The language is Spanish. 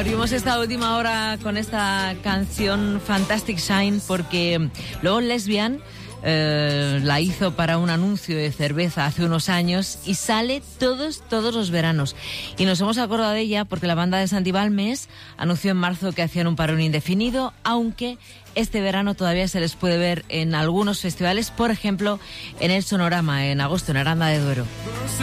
Abrimos esta última hora con esta canción Fantastic Shine porque luego Lesbian la hizo para un anuncio de cerveza hace unos años y sale todos los veranos. Y nos hemos acordado de ella porque la banda de Santi Balmes anunció en marzo que hacían un parón indefinido, aunque este verano todavía se les puede ver en algunos festivales, por ejemplo en el Sonorama en agosto en Aranda de Duero.